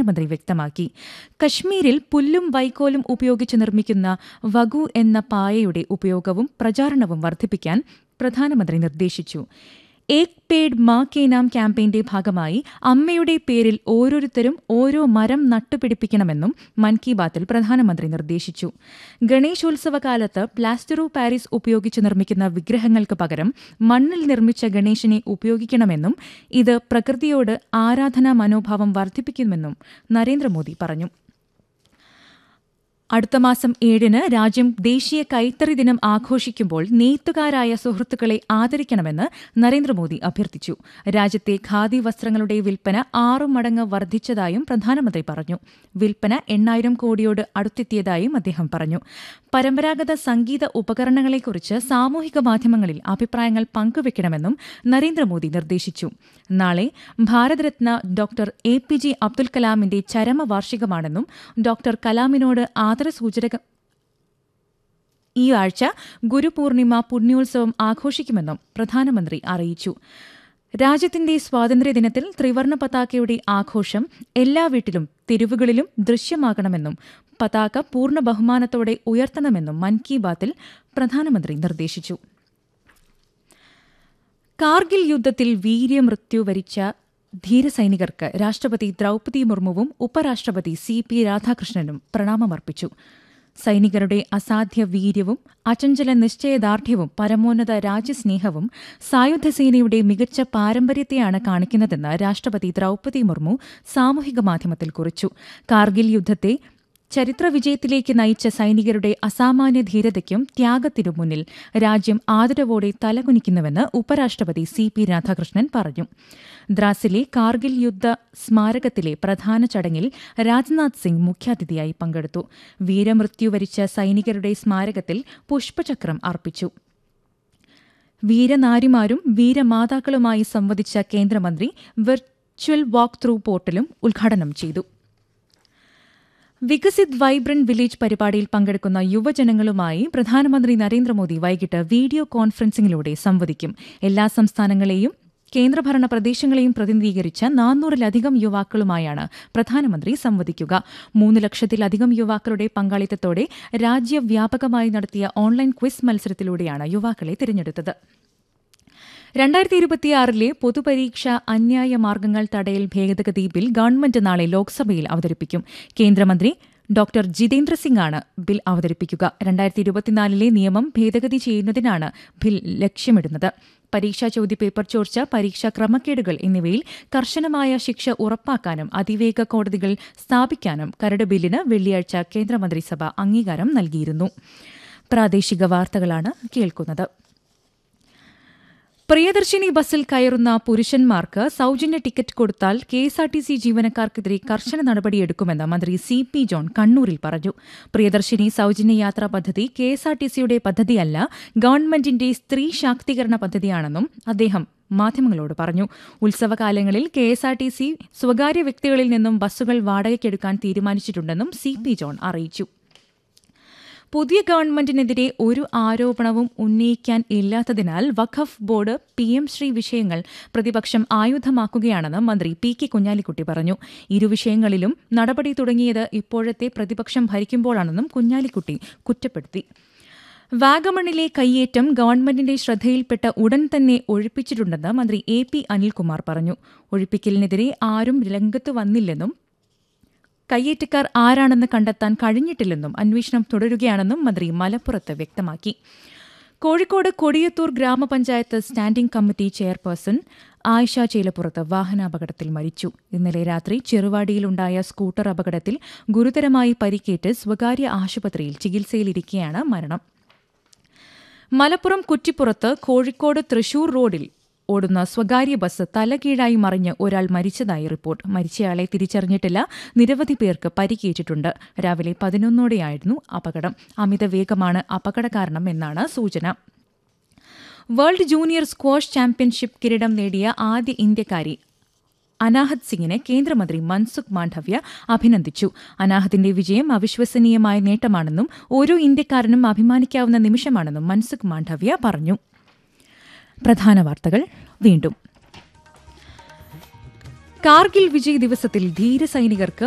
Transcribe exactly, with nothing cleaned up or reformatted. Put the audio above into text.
പ്രധാനമന്ത്രി വ്യക്തമാക്കി. കശ്മീരിൽ പുല്ലും വൈക്കോലും ഉപയോഗിച്ച് നിർമ്മിക്കുന്ന വഗു എന്ന പായയുടെ ഉപയോഗവും പ്രചാരണവും വർദ്ധിപ്പിക്കാൻ പ്രധാനമന്ത്രി നിർദ്ദേശിച്ചു. ഏക് പേഡ് മാ കെ നാം ക്യാമ്പയിന്റെ ഭാഗമായി അമ്മയുടെ പേരിൽ ഓരോരുത്തരും ഓരോ മരം നട്ടുപിടിപ്പിക്കണമെന്നും മൻ കി ബാത്തിൽ പ്രധാനമന്ത്രി നിർദ്ദേശിച്ചു. ഗണേശോത്സവകാലത്ത് പ്ലാസ്റ്റർ ഓഫ് പാരീസ് ഉപയോഗിച്ച് നിർമ്മിക്കുന്ന വിഗ്രഹങ്ങൾക്ക് പകരം മണ്ണിൽ നിർമ്മിച്ച ഗണേശനെ ഉപയോഗിക്കണമെന്നും ഇത് പ്രകൃതിയോട് ആരാധനാ മനോഭാവം വർദ്ധിപ്പിക്കുമെന്നും നരേന്ദ്രമോദി പറഞ്ഞു. അടുത്ത മാസം ഏഴിന് രാജ്യം ദേശീയ കൈത്തറി ദിനം ആഘോഷിക്കുമ്പോൾ നെയ്ത്തുകാരായ സുഹൃത്തുക്കളെ ആദരിക്കണമെന്ന് നരേന്ദ്രമോദി അഭ്യർത്ഥിച്ചു. രാജ്യത്തെ ഖാദി വസ്ത്രങ്ങളുടെ വിൽപ്പന ആറു മടങ്ങ് വർദ്ധിച്ചതായും പ്രധാനമന്ത്രി പറഞ്ഞു. വിൽപ്പന എണ്ണായിരം കോടിയോട് അടുത്തെത്തിയതായും അദ്ദേഹം പറഞ്ഞു. പരമ്പരാഗത സംഗീത ഉപകരണങ്ങളെക്കുറിച്ച് സാമൂഹിക മാധ്യമങ്ങളിൽ അഭിപ്രായങ്ങൾ പങ്കുവയ്ക്കണമെന്നും നരേന്ദ്രമോദി നിർദ്ദേശിച്ചു. നാളെ Bharat Ratna doctor A P J Abdul കലാമിന്റെ ചരമവാർഷികമാണെന്നും ഡോക്ടർ കലാമിനോട് ആദരസൂചക ഈ ആഴ്ച ഗുരുപൂർണിമ പുണ്യോത്സവം ആഘോഷിക്കുമെന്നും പ്രധാനമന്ത്രി അറിയിച്ചു. രാജ്യത്തിന്റെ സ്വാതന്ത്ര്യദിനത്തിൽ ത്രിവർണ്ണ പതാകയുടെ ആഘോഷം എല്ലാ വീട്ടിലും തെരുവുകളിലും ദൃശ്യമാകണമെന്നും പതാക പൂർണ്ണ ബഹുമാനത്തോടെ ഉയർത്തണമെന്നും മൻ കി ബാത്തിൽ പ്രധാനമന്ത്രി നിർദ്ദേശിച്ചു. കാർഗിൽ യുദ്ധത്തിൽ വീര്യമൃത്യു വരിച്ച ധീരസൈനികർക്ക് രാഷ്ട്രപതി ദ്രൌപദി മുർമുവും ഉപരാഷ്ട്രപതി സി പി രാധാകൃഷ്ണനും പ്രണാമമർപ്പിച്ചു. സൈനികരുടെ അസാധ്യ വീര്യവും അചഞ്ചല നിശ്ചയദാർഢ്യവും പരമോന്നത രാജ്യസ്നേഹവും സായുധസേനയുടെ മികച്ച പാരമ്പര്യത്തെയാണ് കാണിക്കുന്നതെന്ന് രാഷ്ട്രപതി ദ്രൌപദി മുർമു സാമൂഹിക മാധ്യമത്തിൽ കുറിച്ചു. കാർഗിൽ യുദ്ധത്തെ ചരിത്രവിജയത്തിലേക്ക് നയിച്ച സൈനികരുടെ അസാമാന്യ ധീരതയ്ക്കും ത്യാഗത്തിനും മുന്നിൽ രാജ്യം ആദരവോടെ തലകുനിക്കുന്നുവെന്ന് ഉപരാഷ്ട്രപതി സി പി രാധാകൃഷ്ണൻ പറഞ്ഞു. ദ്രാസിലെ കാർഗിൽ യുദ്ധ സ്മാരകത്തിലെ പ്രധാന ചടങ്ങിൽ രാജ്നാഥ് സിംഗ് മുഖ്യാതിഥിയായി പങ്കെടുത്തു. വീരമൃത്യു വരിച്ച സൈനികരുടെ സ്മാരകത്തിൽ പുഷ്പചക്രം അർപ്പിച്ചു. വീരനാരിമാരും വീരമാതാക്കളുമായി സംവദിച്ച കേന്ദ്രമന്ത്രി വെർച്വൽ വാക്ക് ത്രൂ പോർട്ടലും ഉദ്ഘാടനം ചെയ്തു. വികസിത് വൈബ്രന്റ് വില്ലേജ് പരിപാടിയിൽ പങ്കെടുക്കുന്ന യുവജനങ്ങളുമായി പ്രധാനമന്ത്രി നരേന്ദ്രമോദി വൈകിട്ട് വീഡിയോ കോൺഫറൻസിംഗിലൂടെ സംവദിക്കും. എല്ലാ സംസ്ഥാനങ്ങളെയും കേന്ദ്രഭരണ പ്രദേശങ്ങളെയും പ്രതിനിധീകരിച്ച നാനൂറിലധികം യുവാക്കളുമായാണ് പ്രധാനമന്ത്രി സംവദിക്കുക. മൂന്ന് ലക്ഷത്തിലധികം യുവാക്കളുടെ പങ്കാളിത്തത്തോടെ രാജ്യവ്യാപകമായി നടത്തിയ ഓൺലൈൻ ക്വിസ് മത്സരത്തിലൂടെയാണ് യുവാക്കളെ തിരഞ്ഞെടുത്തത്. രണ്ടായിരത്തി ഇരുപത്തിയാറിലെ പൊതുപരീക്ഷ അന്യായ മാർഗ്ഗങ്ങൾ തടയൽ ഭേദഗതി ബിൽ ഗവൺമെന്റ് നാളെ ലോക്സഭയിൽ അവതരിപ്പിക്കും. കേന്ദ്രമന്ത്രി ഡോക്ടർ ജിതേന്ദ്ര സിംഗാണ് ബിൽ അവതരിപ്പിക്കുക. രണ്ടായിരത്തി ഇരുപത്തിനാലിലെ നിയമം ഭേദഗതി ചെയ്യുന്നതിനാണ് ബിൽ ലക്ഷ്യമിടുന്നത്. പരീക്ഷാ ചോദ്യപേപ്പർ ചോർച്ച, പരീക്ഷാ ക്രമക്കേടുകൾ എന്നിവയിൽ കർശനമായ ശിക്ഷ ഉറപ്പാക്കാനും അതിവേഗ കോടതികൾ സ്ഥാപിക്കാനും കരട് ബില്ലിന് വെള്ളിയാഴ്ച കേന്ദ്രമന്ത്രിസഭ അംഗീകാരം നൽകിയിരുന്നു. പ്രാദേശിക വാർത്തകളാണ് കേൾക്കുന്നത്. പ്രിയദർശിനി ബസ്സിൽ കയറുന്ന പുരുഷന്മാർക്ക് സൌജന്യ ടിക്കറ്റ് കൊടുത്താൽ കെഎസ്ആർടിസി ജീവനക്കാർക്കെതിരെ കർശന നടപടിയെടുക്കുമെന്ന് മന്ത്രി സി പി ജോൺ കണ്ണൂരിൽ പറഞ്ഞു. പ്രിയദർശിനി സൌജന്യ യാത്രാ പദ്ധതി കെഎസ്ആർടിസിയുടെ പദ്ധതിയല്ല, ഗവൺമെന്റിന്റെ സ്ത്രീ ശാക്തീകരണ പദ്ധതിയാണെന്നും അദ്ദേഹം മാധ്യമങ്ങളോട് പറഞ്ഞു. ഉത്സവകാലങ്ങളിൽ കെഎസ്ആർടിസി സ്വകാര്യ വ്യക്തികളിൽ നിന്നും ബസ്സുകൾ വാടകയ്ക്കെടുക്കാൻ തീരുമാനിച്ചിട്ടുണ്ടെന്നും സി പി ജോൺ അറിയിച്ചു. പുതിയ ഗവൺമെന്റിനെതിരെ ഒരു ആരോപണവും ഉന്നയിക്കാൻ ഇല്ലാത്തതിനാൽ വഖഫ് ബോർഡ് പി എം ശ്രീ വിഷയങ്ങൾ പ്രതിപക്ഷം ആയുധമാക്കുകയാണെന്ന് മന്ത്രി പി കെ കുഞ്ഞാലിക്കുട്ടി പറഞ്ഞു. ഇരുവിഷയങ്ങളിലും നടപടി തുടങ്ങിയത് ഇപ്പോഴത്തെ പ്രതിപക്ഷം ഭരിക്കുമ്പോഴാണെന്നും കുഞ്ഞാലിക്കുട്ടി കുറ്റപ്പെടുത്തി. വാഗമണിലെ കയ്യേറ്റം ഗവൺമെന്റിന്റെ ശ്രദ്ധയിൽപ്പെട്ട ഉടൻ തന്നെ ഒഴിപ്പിച്ചിട്ടുണ്ടെന്ന് മന്ത്രി എ പി അനിൽകുമാർ പറഞ്ഞു. ഒഴിപ്പിക്കലിനെതിരെ ആരും രംഗത്ത് വന്നില്ലെന്നും കയ്യേറ്റക്കാർ ആരാണെന്ന് കണ്ടെത്താൻ കഴിഞ്ഞിട്ടില്ലെന്നും അന്വേഷണം തുടരുകയാണെന്നും മന്ത്രി മലപ്പുറത്ത് വ്യക്തമാക്കി. കോഴിക്കോട് കൊടിയത്തൂർ ഗ്രാമപഞ്ചായത്ത് സ്റ്റാൻഡിംഗ് കമ്മിറ്റി ചെയർപേഴ്സൺ ആയിഷ ചേലപ്പുറത്ത് വാഹനാപകടത്തിൽ മരിച്ചു. ഇന്നലെ രാത്രി ചെറുവാടിയിലുണ്ടായ സ്കൂട്ടർ അപകടത്തിൽ ഗുരുതരമായി പരിക്കേറ്റ് സ്വകാര്യ ആശുപത്രിയിൽ ചികിത്സയിലിരിക്കെയാണ് മരണം. മലപ്പുറം കുറ്റിപ്പുറത്ത് കോഴിക്കോട് തൃശൂർ റോഡിൽ ഓടുന്ന സ്വകാര്യ ബസ് തലകീഴായി മറിഞ്ഞ് ഒരാൾ മരിച്ചതായി റിപ്പോർട്ട്. മരിച്ചയാളെ തിരിച്ചറിഞ്ഞിട്ടില്ല. നിരവധി പേർക്ക് പരിക്കേറ്റിട്ടുണ്ട്. രാവിലെ പതിനൊന്നോടെയായിരുന്നു അപകടം. അമിത വേഗമാണ് അപകട കാരണം എന്നാണ് സൂചന. വേൾഡ് ജൂനിയർ സ്ക്വാഷ് ചാമ്പ്യൻഷിപ്പ് കിരീടം നേടിയ ആദ്യ ഇന്ത്യക്കാരി അനാഹത് സിംഗിനെ കേന്ദ്രമന്ത്രി മൻസുഖ് മാണ്ഡവ്യ അഭിനന്ദിച്ചു. അനാഹത്തിന്റെ വിജയം അവിശ്വസനീയമായ നേട്ടമാണെന്നും ഓരോ ഇന്ത്യക്കാരനും അഭിമാനിക്കാവുന്ന നിമിഷമാണെന്നും മൻസുഖ് മാണ്ഡവ്യ പറഞ്ഞു. പ്രധാന വാർത്തകൾ വീണ്ടും. കാർഗിൽ വിജയ് ദിവസത്തിൽ ധീരസൈനികർക്ക്